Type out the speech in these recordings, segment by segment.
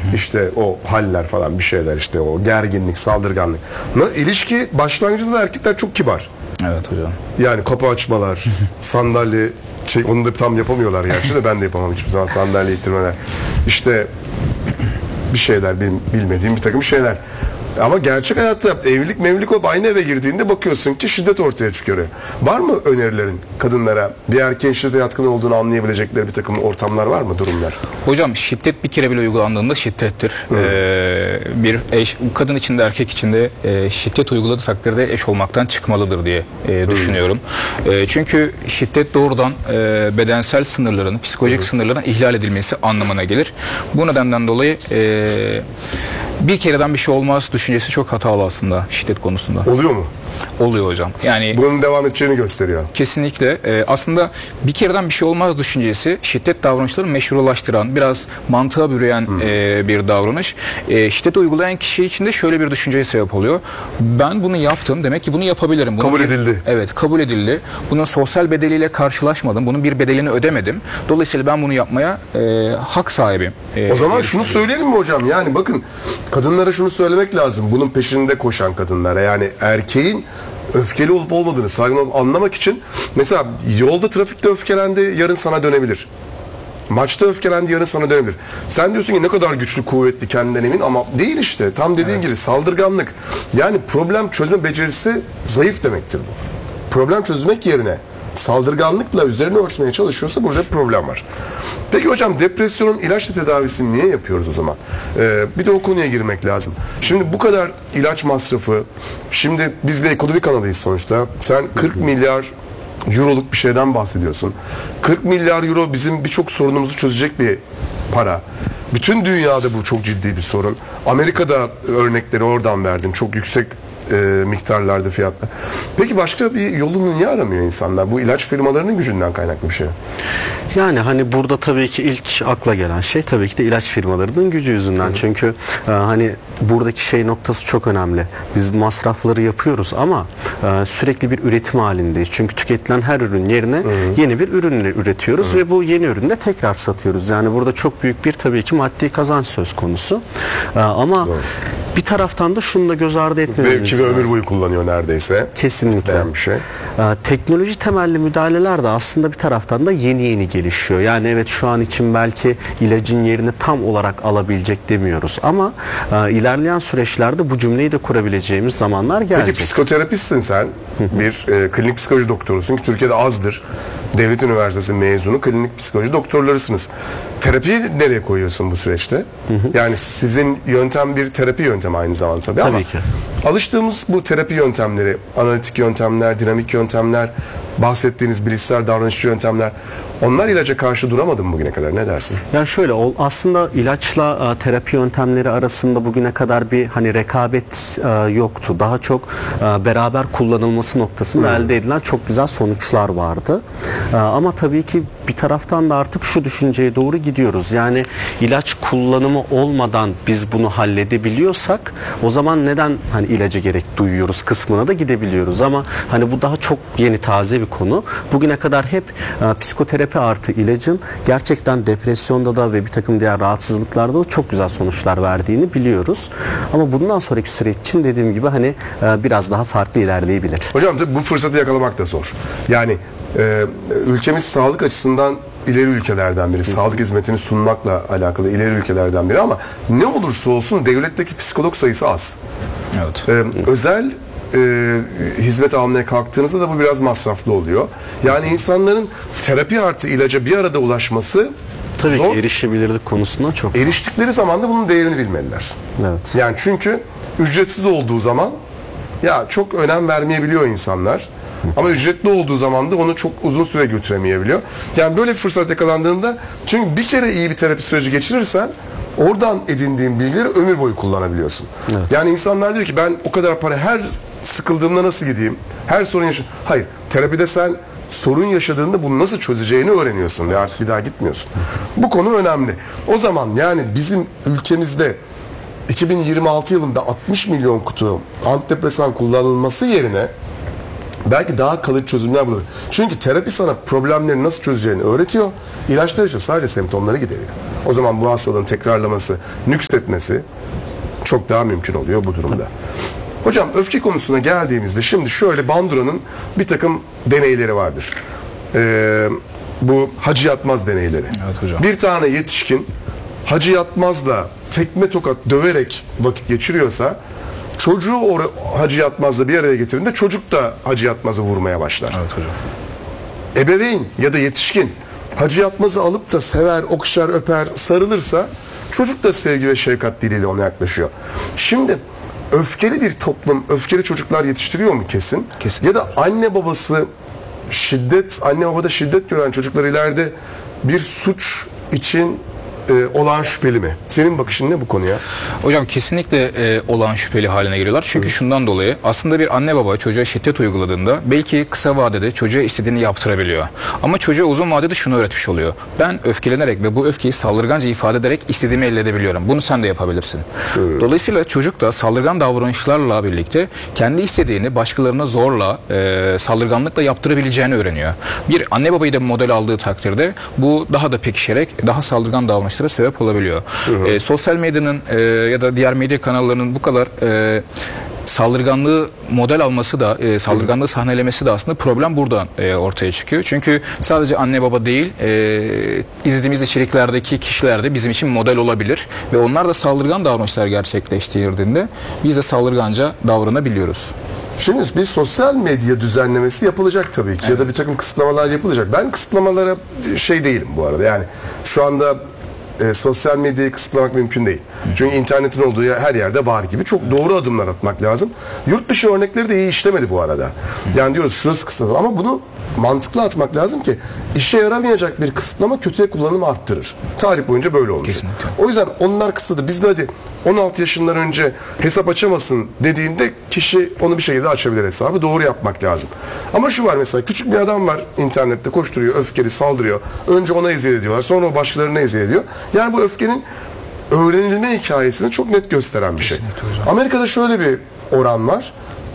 işte o haller falan bir şeyler, işte o gerginlik, saldırganlık. İlişki başlangıcında erkekler çok kibar. Evet hocam. Yani kapı açmalar, sandalye, onu da tam yapamıyorlar gerçi de ben de yapamam hiçbir zaman sandalye ittirmeler. İşte bir şeyler, benim bilmediğim bir takım şeyler. Ama gerçek hayatta evlilik mevlilik olup aynı eve girdiğinde bakıyorsun ki şiddet ortaya çıkıyor. Var mı önerilerin kadınlara bir erkeğin şiddete yatkın olduğunu anlayabilecekleri bir takım ortamlar var mı, durumlar? Hocam şiddet bir kere bile uygulandığında şiddettir. Bir eş, kadın için de erkek için de şiddet uyguladığı takdirde eş olmaktan çıkmalıdır diye düşünüyorum. Çünkü şiddet doğrudan bedensel sınırların, psikolojik sınırların ihlal edilmesi anlamına gelir. Bu nedenden dolayı bir kereden bir şey olmaz düşüncesi çok hatalı aslında şiddet konusunda. Oluyor mu? Oluyor hocam. Yani bunun devam edeceğini gösteriyor. Kesinlikle. Aslında bir kereden bir şey olmaz düşüncesi şiddet davranışlarını meşrulaştıran, biraz mantığa bürüyen bir davranış. Şiddet uygulayan kişi için de şöyle bir düşünceye sebep oluyor. Ben bunu yaptım, demek ki bunu yapabilirim. Kabul edildi. Evet, kabul edildi. Bunun sosyal bedeliyle karşılaşmadım. Bunun bir bedelini ödemedim. Dolayısıyla ben bunu yapmaya hak sahibiyim. O zaman şunu söyleyelim mi hocam? Yani bakın, kadınlara şunu söylemek lazım. Bunun peşinde koşan kadınlara, yani erkeğin öfkeli olup olmadığını, saygın olup anlamak için, mesela yolda trafikte öfkelendi, yarın sana dönebilir. Maçta öfkelendi, yarın sana dönebilir. Sen diyorsun ki ne kadar güçlü, kuvvetli, kendinden emin, ama değil işte. Tam dediğin gibi saldırganlık. Yani problem çözme becerisi zayıf demektir bu. Problem çözmek yerine saldırganlıkla üzerine örtmeye çalışıyorsa burada bir problem var. Peki hocam, depresyonun ilaçla tedavisini niye yapıyoruz o zaman? Bir de o konuya girmek lazım. Şimdi bu kadar ilaç masrafı, şimdi biz bir ekonomi kanalıyız sonuçta. Sen 40 milyar euroluk bir şeyden bahsediyorsun. 40 milyar euro bizim birçok sorunumuzu çözecek bir para. Bütün dünyada bu çok ciddi bir sorun. Amerika'da örnekleri oradan verdin. Çok yüksek miktarlarda fiyatlar. Peki başka bir yolunu niye aramıyor insanlar? Bu ilaç firmalarının gücünden kaynaklı bir şey. Yani hani burada tabii ki ilk akla gelen şey tabii ki de ilaç firmalarının gücü yüzünden. Çünkü hani buradaki şey noktası çok önemli. Biz masrafları yapıyoruz ama sürekli bir üretim halindeyiz. Çünkü tüketilen her ürün yerine yeni bir ürün üretiyoruz ve bu yeni ürünü de tekrar satıyoruz. Yani burada çok büyük bir tabii ki maddi kazanç söz konusu. Ama bir taraftan da şunu da göz ardı etmememiz lazım. Ve ömür boyu kullanıyor neredeyse. Kesinlikle. Bir şey. Teknoloji temelli müdahaleler de aslında bir taraftan da yeni gelişiyor. Yani evet, şu an için belki ilacın yerini tam olarak alabilecek demiyoruz ama ilerleyen süreçlerde bu cümleyi de kurabileceğimiz zamanlar gelecek. Peki psikoterapistsin sen. Bir klinik psikoloji doktorusun ki Türkiye'de azdır. Devlet Üniversitesi mezunu klinik psikoloji doktorlarısınız. Terapiyi nereye koyuyorsun bu süreçte? Yani sizin yöntem bir terapi yöntemi aynı zamanda tabii ama ki. Alıştığımız bu terapi yöntemleri, analitik yöntemler, dinamik yöntemler, bahsettiğiniz bilişsel davranışçı yöntemler, onlar ilaca karşı duramadı mı bugüne kadar? Ne dersin? Yani şöyle, aslında ilaçla terapi yöntemleri arasında bugüne kadar bir hani rekabet yoktu. Daha çok beraber kullanılması noktasında elde edilen çok güzel sonuçlar vardı. Ama tabii ki bir taraftan da artık şu düşünceye doğru gidiyoruz. Yani ilaç kullanımı olmadan biz bunu halledebiliyorsak o zaman neden hani ilaca gerek duyuyoruz kısmına da gidebiliyoruz. Ama hani bu daha çok yeni, taze bir konu. Bugüne kadar hep psikoterapi artı ilacın gerçekten depresyonda da ve bir takım diğer rahatsızlıklarda da çok güzel sonuçlar verdiğini biliyoruz. Ama bundan sonraki süreç için dediğim gibi hani biraz daha farklı ilerleyebilir. Hocam tabii bu fırsatı yakalamak da zor. Yani ülkemiz sağlık açısından ileri ülkelerden biri. Sağlık hizmetini sunmakla alakalı ileri ülkelerden biri ama ne olursa olsun devletteki psikolog sayısı az. Evet. Özel hizmet almaya kalktığınızda da bu biraz masraflı oluyor. Yani insanların terapi artı ilaca bir arada ulaşması tabii zor. Ki erişebilirlik konusundan çok. Eriştikleri zaman da bunun değerini bilmeliler. Evet. Yani çünkü ücretsiz olduğu zaman ya çok önem vermeyebiliyor insanlar. Ama ücretli olduğu zaman da onu çok uzun süre götüremeyebiliyor. Yani böyle bir fırsat yakalandığında, çünkü bir kere iyi bir terapi süreci geçirirsen oradan edindiğin bilgileri ömür boyu kullanabiliyorsun. Evet. Yani insanlar diyor ki ben o kadar para her sıkıldığımda nasıl gideyim? Her sorun Hayır. Terapide sen sorun yaşadığında bunu nasıl çözeceğini öğreniyorsun ve artık bir daha gitmiyorsun. Bu konu önemli. O zaman yani bizim ülkemizde 2026 yılında 60 milyon kutu antidepresan kullanılması yerine belki daha kalıcı çözümler bulur. Çünkü terapi sana problemleri nasıl çözeceğini öğretiyor. İlaçlar işte sadece semptomları gideriyor. O zaman bu hastalığın tekrarlaması, nüksetmesi çok daha mümkün oluyor bu durumda. Hocam öfke konusuna geldiğimizde şimdi şöyle Bandura'nın bir takım deneyleri vardır. Bu Hacı Yatmaz deneyleri. Evet hocam. Bir tane yetişkin Hacı Yatmaz'la tekme tokat döverek vakit geçiriyorsa çocuğu Hacı Yatmaz'la bir araya getirdiğinde çocuk da Hacı Yatmaz'ı vurmaya başlar. Evet hocam. Ebeveyn ya da yetişkin Hacı Yatmaz'ı alıp da sever, okşar, öper, sarılırsa çocuk da sevgi ve şefkat diliyle ona yaklaşıyor. Şimdi öfkeli bir toplum, öfkeli çocuklar yetiştiriyor mu kesin? Kesin. Ya da anne babada şiddet gören çocuklar ileride bir suç için olağan şüpheli mi? Senin bakışın ne bu konuya? Hocam kesinlikle olağan şüpheli haline geliyorlar. Çünkü şundan dolayı aslında bir anne baba çocuğa şiddet uyguladığında belki kısa vadede çocuğa istediğini yaptırabiliyor. Ama çocuğa uzun vadede şunu öğretmiş oluyor. Ben öfkelenerek ve bu öfkeyi saldırganca ifade ederek istediğimi elde edebiliyorum. Bunu sen de yapabilirsin. Dolayısıyla çocuk da saldırgan davranışlarla birlikte kendi istediğini başkalarına zorla, saldırganlıkla yaptırabileceğini öğreniyor. Bir anne babayı da model aldığı takdirde bu daha da pekişerek daha saldırgan davranışlara sebep olabiliyor. Sosyal medyanın ya da diğer medya kanallarının bu kadar saldırganlığı model alması da saldırganlığı sahnelemesi de aslında problem buradan ortaya çıkıyor. Çünkü sadece anne baba değil izlediğimiz içeriklerdeki kişiler de bizim için model olabilir ve onlar da saldırgan davranışlar gerçekleştirdiğinde biz de saldırganca davranabiliyoruz. Şimdi bir sosyal medya düzenlemesi yapılacak tabii ki ya da bir takım kısıtlamalar yapılacak. Ben kısıtlamalara şey değilim bu arada. Yani şu anda sosyal medyayı kısıtlamak mümkün değil. Çünkü internetin olduğu her yerde var gibi. Çok doğru adımlar atmak lazım. Yurt dışı örnekleri de iyi işlemedi bu arada. Yani diyoruz şurası kısıtlama ama bunu mantıklı atmak lazım ki işe yaramayacak bir kısıtlama kötüye kullanımı arttırır. Tarih boyunca böyle olmuş. Kesinlikle. O yüzden onlar kısıtladı. Biz de hadi 16 yaşından önce hesap açamasın dediğinde kişi onu bir şekilde açabilir hesabı. Doğru yapmak lazım. Ama şu var mesela küçük bir adam var internette koşturuyor, öfkeli saldırıyor. Önce ona eziyet ediyorlar. Sonra o başkalarına eziyet ediyor. Yani bu öfkenin öğrenilme hikayesini çok net gösteren bir şey. Amerika'da şöyle bir oran var.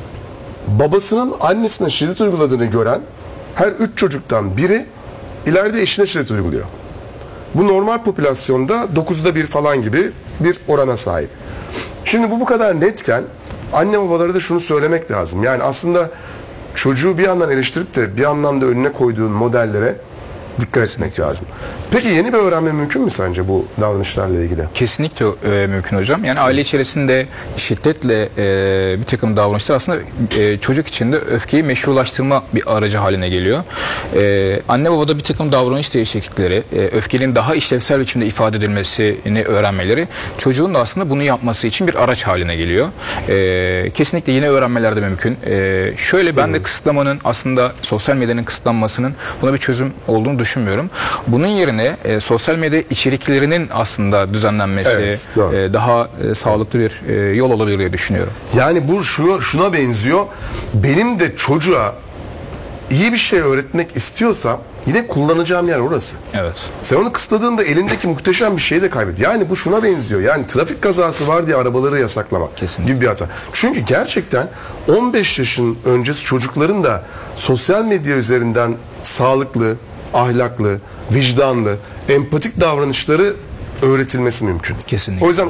Babasının annesine şiddet uyguladığını gören her 3 çocuktan biri ileride eşine şiddet uyguluyor. Bu normal popülasyonda 9'da 1 falan gibi bir orana sahip. Şimdi bu kadar netken anne babalara da şunu söylemek lazım. Yani aslında çocuğu bir yandan eleştirip de bir anlamda önüne koyduğun modellere dikkat etmek lazım. Peki yeni bir öğrenme mümkün mü sence bu davranışlarla ilgili? Kesinlikle mümkün hocam. Yani aile içerisinde şiddetle bir takım davranışlar aslında çocuk için de öfkeyi meşrulaştırma bir aracı haline geliyor. Anne babada bir takım davranış değişiklikleri, öfkenin daha işlevsel biçimde ifade edilmesini öğrenmeleri çocuğun da aslında bunu yapması için bir araç haline geliyor. Kesinlikle yeni öğrenmeler de mümkün. Şöyle ben de kısıtlamanın aslında sosyal medyanın kısıtlanmasının buna bir çözüm olduğunu düşünmüyorum. Bunun yerine sosyal medya içeriklerinin aslında düzenlenmesi daha sağlıklı bir yol olabilir diye düşünüyorum. Yani bu şuna benziyor. Benim de çocuğa iyi bir şey öğretmek istiyorsam yine kullanacağım yer orası. Evet. Sen onu kısıtladığında elindeki muhteşem bir şeyi de kaybediyor. Yani bu şuna benziyor. Yani trafik kazası var diye arabaları yasaklamak Kesinlikle. gibi bir hata. Çünkü gerçekten 15 yaşın öncesi çocukların da sosyal medya üzerinden sağlıklı, ahlaklı, vicdanlı, empatik davranışları öğretilmesi mümkün. Kesinlikle. O yüzden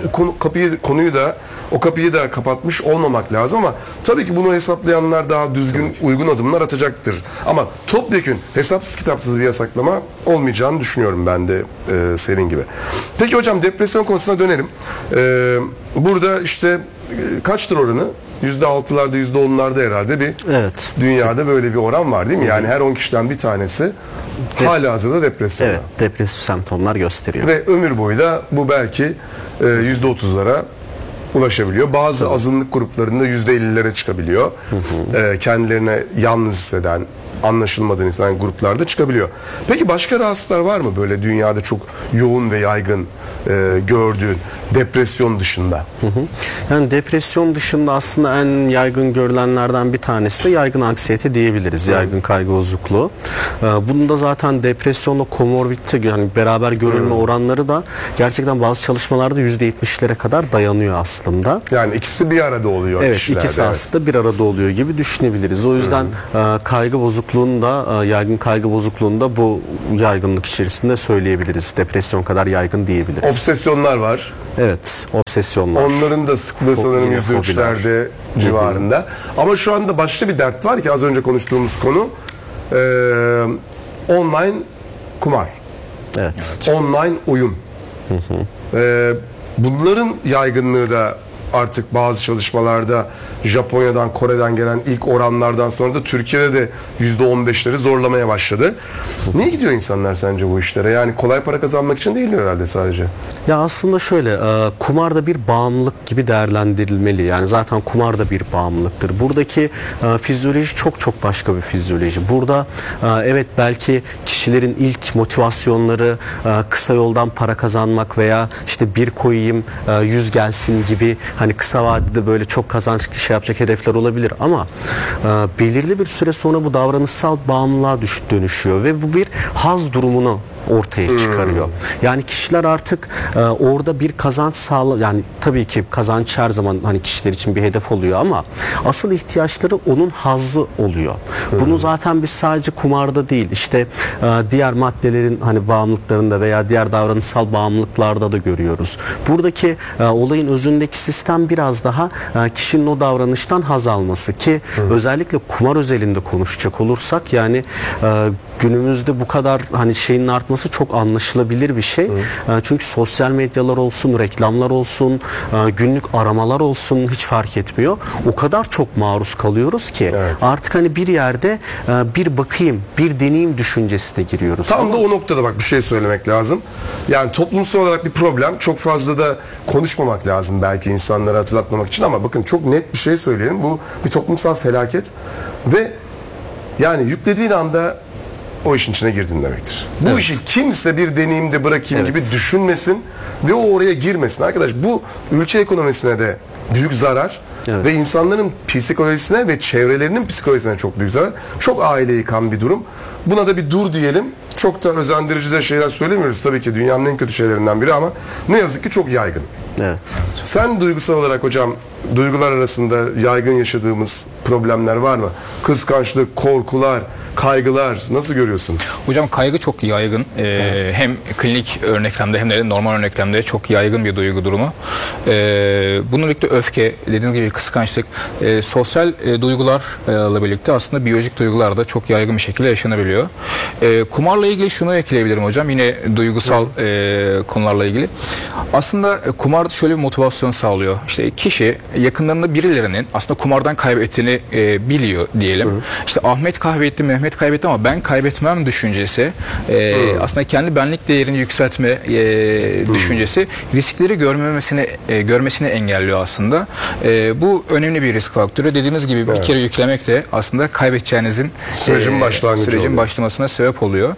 o kapıyı da kapatmış olmamak lazım ama tabii ki bunu hesaplayanlar daha düzgün, uygun adımlar atacaktır. Ama topyekün hesapsız kitapsız bir yasaklama olmayacağını düşünüyorum ben de senin gibi. Peki hocam depresyon konusuna dönelim. Burada işte kaçtır oranı? %6'larda %10'larda herhalde bir dünyada böyle bir oran var değil mi? Yani her 10 kişiden bir tanesi halihazırda depresyon. Evet, depresif semptomlar gösteriyor. Ve ömür boyu da bu belki %30'lara ulaşabiliyor. Bazı azınlık gruplarında %50'lere çıkabiliyor. Kendilerine yalnız hisseden, anlaşılmadığı insan gruplarda çıkabiliyor. Peki başka rahatsızlıklar var mı böyle dünyada çok yoğun ve yaygın gördüğün depresyon dışında? Yani depresyon dışında aslında en yaygın görülenlerden bir tanesi de yaygın anksiyete diyebiliriz. Yaygın kaygı bozukluğu. Bunun da zaten depresyonla komorbidite yani beraber görülme oranları da gerçekten bazı çalışmalarda %70'lere kadar dayanıyor aslında. Yani ikisi bir arada oluyor. Evet, kişilerde, ikisi aslında bir arada oluyor gibi düşünebiliriz. O yüzden kaygı bozukluğunda, yaygın kaygı bozukluğunda bu yaygınlık içerisinde söyleyebiliriz. Depresyon kadar yaygın diyebiliriz. Obsesyonlar var. Evet, obsesyonlar. Onların da sıklığı sanırım yine %3'lerde civarında. Ama şu anda başka bir dert var ki az önce konuştuğumuz konu online kumar. Evet. Online oyun. Bunların yaygınlığı da artık bazı çalışmalarda Japonya'dan, Kore'den gelen ilk oranlardan sonra da Türkiye'de de %15'leri zorlamaya başladı. Niye gidiyor insanlar sence bu işlere? Yani kolay para kazanmak için değildir herhalde sadece. Ya aslında şöyle, kumar da bir bağımlılık gibi değerlendirilmeli. Yani zaten kumar da bir bağımlılıktır. Buradaki fizyoloji çok başka bir fizyoloji. Burada evet belki kişilerin ilk motivasyonları kısa yoldan para kazanmak veya işte bir koyayım 100 gelsin gibi hani kısa vadede böyle çok kazanç şey yapacak hedefler olabilir ama belirli bir süre sonra bu davranışsal bağımlılığa dönüşüyor ve bu bir haz durumunu ortaya çıkarıyor. Yani kişiler artık orada bir kazanç yani tabii ki kazanç her zaman hani kişiler için bir hedef oluyor ama asıl ihtiyaçları onun hazzı oluyor. Bunu zaten biz sadece kumarda değil işte diğer maddelerin hani bağımlılıklarında veya diğer davranışsal bağımlılıklarda da görüyoruz. Buradaki olayın özündeki sistem biraz daha kişinin o davranıştan haz alması ki özellikle kumar özelinde konuşacak olursak yani günümüzde bu kadar hani şeyin artması çok anlaşılabilir bir şey. Çünkü sosyal medyalar olsun, reklamlar olsun, günlük aramalar olsun hiç fark etmiyor. O kadar çok maruz kalıyoruz ki artık hani bir yerde bir bakayım, bir deneyim düşüncesine giriyoruz. Tam da o noktada bak bir şey söylemek lazım. Yani toplumsal olarak bir problem. Çok fazla da konuşmamak lazım belki insanlara hatırlatmamak için ama bakın çok net bir şey söyleyelim. Bu bir toplumsal felaket ve yani yüklediğin anda o işin içine girdin demektir. Bu işi kimse bir deneyimde bırakayım gibi düşünmesin ve o oraya girmesin. Arkadaş bu ülke ekonomisine de büyük zarar ve insanların psikolojisine ve çevrelerinin psikolojisine çok büyük zarar. Çok aile yıkan bir durum. Buna da bir dur diyelim. Çok da özendirici de şeyler söylemiyoruz tabii ki dünyanın en kötü şeylerinden biri ama ne yazık ki çok yaygın. Evet. Sen duygusal olarak hocam duygular arasında yaygın yaşadığımız problemler var mı? Kıskançlık, korkular, kaygılar nasıl görüyorsun? Hocam kaygı çok yaygın. Hem klinik örneklemde hem de normal örneklemde çok yaygın bir duygu durumu. Bununla birlikte öfke, dediğiniz gibi kıskançlık, sosyal duygularla birlikte aslında biyolojik duygular da çok yaygın bir şekilde yaşanabiliyor. Kumarla ilgili şunu ekleyebilirim hocam. Yine duygusal konularla ilgili. Aslında kumar şöyle bir motivasyon sağlıyor. İşte kişi yakınlarında birilerinin aslında kumardan kaybettiğini biliyor diyelim. İşte Ahmet kaybetti, Mehmet kaybetti ama ben kaybetmem düşüncesi aslında kendi benlik değerini yükseltme düşüncesi riskleri görmesini engelliyor aslında. Bu önemli bir risk faktörü. Dediğiniz gibi bir kere yüklemek de aslında kaybedeceğinizin sürecin başlamasına sebep oluyor.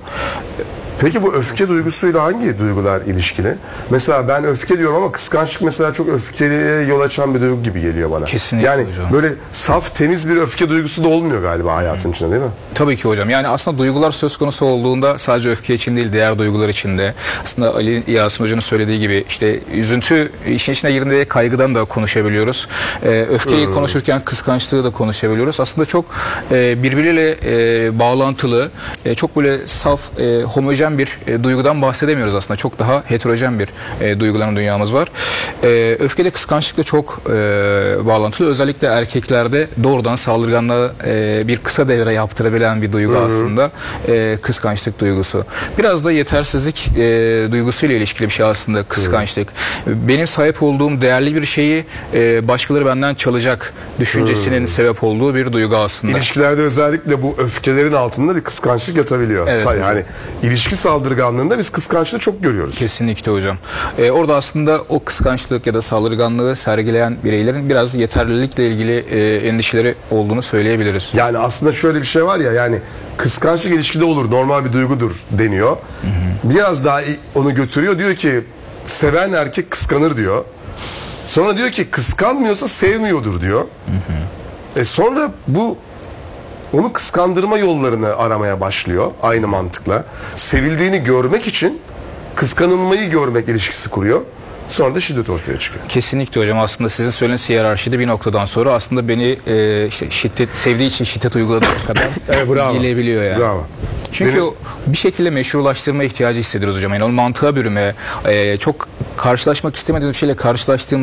Peki bu öfke duygusuyla hangi duygular ilişkili? Mesela ben öfke diyorum ama kıskançlık mesela çok öfkeliye yol açan bir duygu gibi geliyor bana. Kesinlikle yani hocam. Böyle saf temiz bir öfke duygusu da olmuyor galiba hayatın içinde değil mi? Tabii ki hocam. Yani aslında duygular söz konusu olduğunda sadece öfke için değil diğer duygular için de aslında Ali Yasin Hoca'nın söylediği gibi işte üzüntü işin içine girdiğinde kaygıdan da konuşabiliyoruz. Öfkeyi konuşurken kıskançlığı da konuşabiliyoruz. Aslında çok birbiriyle bağlantılı, çok böyle saf, homojen bir duygudan bahsedemiyoruz aslında. Çok daha heterojen bir duyguların dünyamız var. Öfke de kıskançlıkla çok bağlantılı. Özellikle erkeklerde doğrudan saldırganlığa bir kısa devre yaptırabilen bir duygu aslında kıskançlık duygusu. Biraz da yetersizlik duygusuyla ilişkili bir şey aslında kıskançlık. Benim sahip olduğum değerli bir şeyi başkaları benden çalacak düşüncesinin sebep olduğu bir duygu aslında. İlişkilerde özellikle bu öfkelerin altında bir kıskançlık yatabiliyor. Evet. Yani ilişki ilişki saldırganlığında biz kıskançlığı çok görüyoruz. Kesinlikle hocam. Orada aslında o kıskançlık ya da saldırganlığı sergileyen bireylerin biraz yeterlilikle ilgili endişeleri olduğunu söyleyebiliriz. Yani aslında şöyle bir şey var ya, yani kıskançlık ilişkide olur, normal bir duygudur deniyor. Biraz daha onu götürüyor, diyor ki seven erkek kıskanır diyor. Sonra diyor ki kıskanmıyorsa sevmiyordur diyor. Sonra bu onu kıskandırma yollarını aramaya başlıyor aynı mantıkla. Sevildiğini görmek için kıskanılmayı görmek ilişkisi kuruyor. Sonra da şiddet ortaya çıkıyor. Kesinlikle hocam, aslında sizin söylediğiniz hiyerarşide bir noktadan sonra aslında beni işte sevdiği için şiddet uyguladığı kadar Bravo. gelebiliyor yani. Bravo. Çünkü bir şekilde meşrulaştırma ihtiyacı hissediyoruz hocam. Yani onu mantığa bürüme, çok karşılaşmak istemediğimiz bir şeyle karşılaştığımız